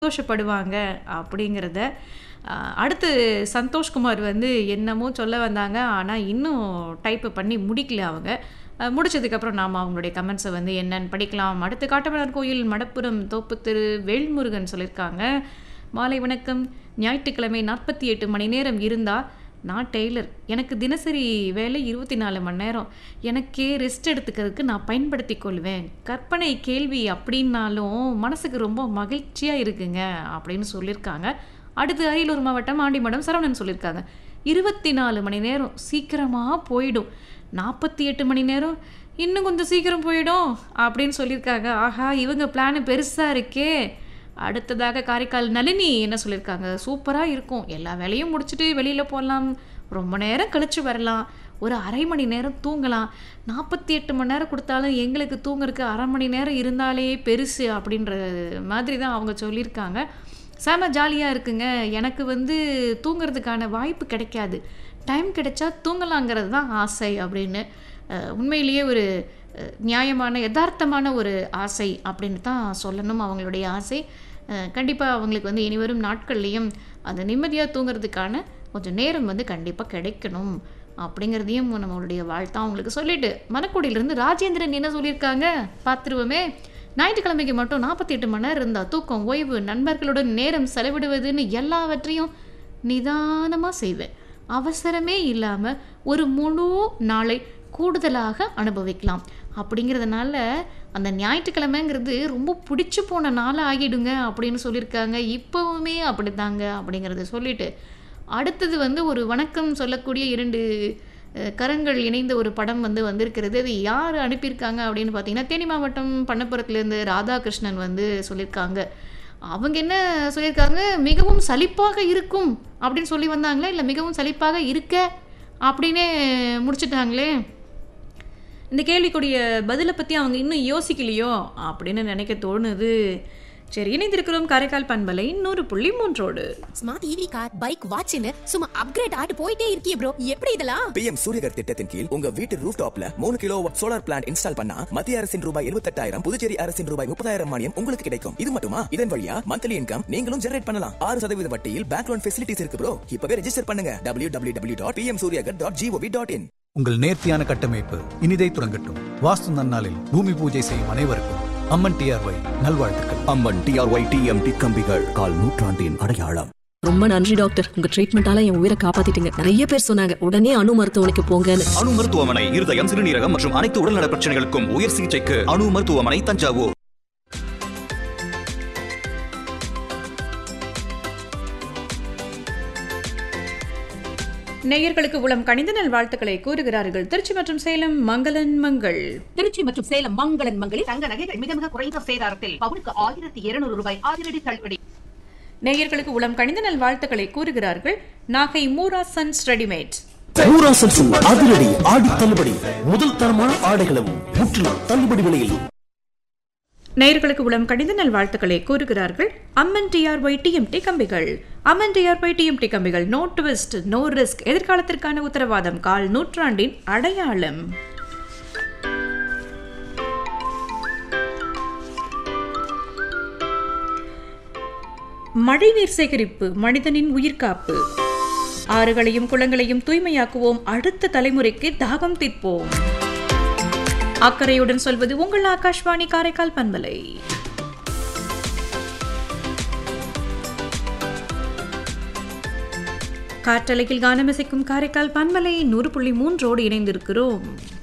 சந்தோஷப்படுவாங்க அப்படிங்கிறத அடுத்து சந்தோஷ்குமார் வந்து என்னமோ சொல்ல வந்தாங்க. ஆனா, இன்னும் டைப் பண்ணி முடிக்கல அவங்க. முடிச்சதுக்கப்புறம் நாம அவங்களுடைய கமெண்ட்ஸை வந்து என்னன்னு படிக்கலாம். அடுத்து காட்டுமன்னார் கோயில் மடப்புரம் தோப்பு திரு வேல்முருகன் சொல்லியிருக்காங்க. மாலை வணக்கம். ஞாயிற்றுக்கிழமை 48 மணி நேரம் இருந்தா நான் டெய்லர். எனக்கு தினசரி வேலை 24 மணி நேரம். எனக்கே ரெஸ்ட் எடுத்துக்கிறதுக்கு நான் பயன்படுத்தி கொள்வேன். கற்பனை கேள்வி அப்படின்னாலும் மனசுக்கு ரொம்ப மகிழ்ச்சியாக இருக்குங்க அப்படின்னு சொல்லியிருக்காங்க. அடுத்து அரியலூர் மாவட்டம் ஆண்டிமடம் சரவணன் சொல்லியிருக்காங்க. 24 மணி நேரம் சீக்கிரமாக போயிடும். 48 மணி நேரம் இன்னும் கொஞ்சம் சீக்கிரம் போயிடும் அப்படின்னு சொல்லியிருக்காங்க. ஆஹா, இவங்க பிளான் பெருசாக இருக்கே. அடுத்ததாக காரைக்கால் நளினி என்ன சொல்லியிருக்காங்க. சூப்பராக இருக்கும். எல்லா வேலையும் முடிச்சுட்டு வெளியில் போகலாம். ரொம்ப நேரம் கழித்து வரலாம். ஒரு அரை மணி நேரம் தூங்கலாம். 48 மணி நேரம் கொடுத்தாலும் எங்களுக்கு தூங்குறதுக்கு அரை மணி நேரம் இருந்தாலே பெருசு அப்படின்ற மாதிரி தான் அவங்க சொல்லியிருக்காங்க. செம ஜாலியாக இருக்குங்க. எனக்கு வந்து தூங்குறதுக்கான வாய்ப்பு கிடைக்காது. டைம் கிடைச்சா தூங்கலாங்கிறது தான் ஆசை அப்படின்னு உண்மையிலேயே ஒரு நியாயமான யதார்த்தமான ஒரு ஆசை அப்படின்னு தான் சொல்லணும். அவங்களுடைய ஆசை கண்டிப்பாக அவங்களுக்கு வந்து இனிவரும் நாட்கள்லேயும் அந்த நிம்மதியாக தூங்குறதுக்கான கொஞ்சம் நேரம் வந்து கண்டிப்பாக கிடைக்கணும் அப்படிங்கிறதையும் நம்மளுடைய வாழ்த்தா அவங்களுக்கு சொல்லிட்டு மணக்குடியிலேருந்து ராஜேந்திரன் என்ன சொல்லியிருக்காங்க பார்த்துருவோமே. ஞாயிற்றுக்கிழமைக்கு மட்டும் 48 மணி நேரம் இருந்தால் தூக்கம், ஓய்வு, நண்பர்களுடன் நேரம் செலவிடுவதுன்னு எல்லாவற்றையும் நிதானமாக செய்வேன். அவசரமே இல்லாமல் ஒரு முழு நாளை கூடுதலாக அனுபவிக்கலாம். அப்படிங்கிறதுனால அந்த ஞாயிற்றுக்கிழமைங்கிறது ரொம்ப பிடிச்சி போன நாளாக ஆகிடுங்க அப்படின்னு சொல்லியிருக்காங்க. இப்போவுமே அப்படித்தாங்க அப்படிங்கிறத சொல்லிட்டு அடுத்தது வந்து ஒரு வணக்கம் சொல்லக்கூடிய 2 கரங்கள் இணைந்த ஒரு படம் வந்து வந்திருக்கிறது. அது யார் அனுப்பியிருக்காங்க அப்படின்னு பார்த்தீங்கன்னா தேனி மாவட்டம் பண்ணப்புறத்துலேருந்து ராதாகிருஷ்ணன் வந்து சொல்லியிருக்காங்க. அவங்க என்ன சொல்லியிருக்காங்க, மிகவும் சலிப்பாக இருக்கும் அப்படின்னு சொல்லி வந்தாங்களே, இல்லை மிகவும் சலிப்பாக இருக்க அப்படின்னே முடிச்சுட்டாங்களே. இந்த கேள்விக்குரிய பதிலை பற்றி அவங்க இன்னும் யோசிக்கலையோ அப்படின்னு நினைக்க தோணுது. சரி, இணைந்திருக்கிறோம் காரைக்கால் பண்பலை 100.3. ஸ்மார்ட் ஈவி கார், பைக், வாட்ச்னு சும்மா அப்கிரேட் ஆட்டு போயிட்டே இருக்கீ ப்ரோ. எப்படி இதெல்லாம்? PM சூரியகர் திட்டத்தின் கீழ் உங்க வீட்டு ரூஃப் டாப்ல 3 கிலோவாட் சோலார் பிளான்ட் இன்ஸ்டால் பண்ணா மத்திய அரசின் ரூபாய் 78,000, புதுச்சேரி அரசின் ரூபாய் 30,000 மானியம் உங்களுக்கு கிடைக்கும். இது மட்டுமா, இதன் வழியா மந்த்லி இன்கம் நீங்களும் ஜெனரேட் பண்ணலாம். 6% வட்டியில் பேங்க் லோன் ஃபெசிலிட்டிஸ் இருக்கு ப்ரோ. இப்பவே ரெஜிஸ்டர் பண்ணுங்க www.pmsuryagar.gov.in. உங்கள் நேர்த்தியான கட்டமைப்பு இனிதை துறங்கட்டும். வாஸ்து நன்னாளில் பூமி பூஜை செய்யும் அனைவருக்கும் அம்மன் TRY நல்வாழ்த்துக்கள். அம்மன் TRY TMT கம்பிகள் கால் நூற்றாண்டின் அடையாளம். ரொம்ப நன்றி டாக்டர், உங்க ட்ரீட்மெண்டால என் உயிரை காப்பாத்திட்டீங்க. நிறைய பேர் சொன்னாங்க உடனே அணு மருத்துவமனைக்கு போங்கன்னு. அணு மருத்துவமனை இருதயம், சிறுநீரகம் மற்றும் அனைத்து உடல்நல பிரச்சனைகளுக்கும் உயர் சிகிச்சைக்கு அணு மருத்துவமனை, தஞ்சாவூர். நேயர்களுக்கு உளம் கணித நல் வாழ்த்துக்களை கூறுகிறார்கள் திருச்சி மற்றும் சேலம் மங்களன் மங்கள். திருச்சி மற்றும் சேலம் மங்களன் மங்களில் தங்க நகைகள் மிக மிக குறைந்த சேதாரத்தில் பவுனுக்கு 1200 ரூபாய் அதிரடி தள்ளுபடி. நேயர்களுக்கு உளம் கணித நல் வாழ்த்துக்களை கூறுகிறார்கள் Nagai Moora sons readymade. Moora sons அதிரடி ஆடி தள்ளுபடி. முதல் தரமான ஆடைகளும் முற்றிலும் தள்ளுபடி விலையில். நேயர்களுக்கு உளம் கணித நல் வாழ்த்துக்களை கூறுகிறார்கள் அம்மன் TRY TMT கம்பிகள். அம்மன் TRY TMT கம்பிகள், நோ ட்விஸ்ட், நோ ரிஸ்க், எதிர்காலத்திற்கான உத்தரவாதம், கால் நூற்றாண்டின் அடையாளம். மழைநீர் சேகரிப்பு மனிதனின் உயிர்காப்பு. ஆறுகளையும் குளங்களையும் தூய்மையாக்குவோம். அடுத்த தலைமுறைக்கு தாகம் தீர்ப்போம். அக்கறையுடன் சொல்வது உங்கள் ஆகாஷ்வாணி காரைக்கால் பண்பலை. காற்றலையில் கானமிசைக்கும் காரைக்கால் பண்பலை 100.3 இணைந்திருக்கிறோம்.